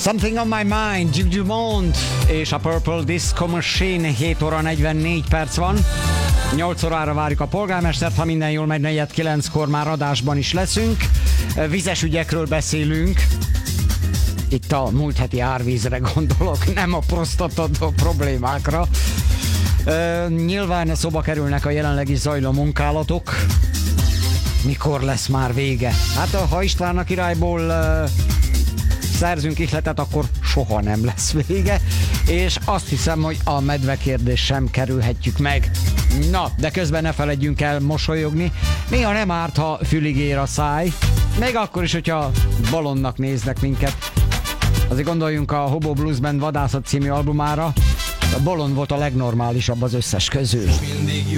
Something on my mind, Duke Dumont és a Purple Disco Machine. 7 óra 44 perc van. 8 órára várjuk a polgármestert, ha minden jól megy, 4:09-kor már adásban is leszünk. Vizes ügyekről beszélünk. Itt a múlt heti árvízre gondolok, nem a prostata problémákra. Nyilván szóba kerülnek a jelenlegi zajló munkálatok. Mikor lesz már vége? Hát ha István a királyból szerzünk ihletet, akkor soha nem lesz vége, és azt hiszem, hogy a medvekérdést sem kerülhetjük meg. Na, de közben ne feledjünk el mosolyogni. Néha nem árt, ha fülig ér a száj, még akkor is, hogyha balonnak néznek minket. Azért gondoljunk a Hobo Blues Band Vadászat című albumára. A bolond volt a legnormálisabb az összes közül.